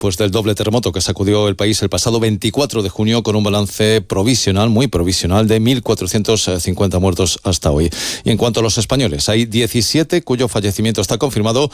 Pues del doble terremoto que sacudió el país el pasado 24 de junio con un balance provisional, muy provisional, de 1.450 muertos hasta hoy. Y en cuanto a los españoles, hay 17 cuyo fallecimiento está confirmado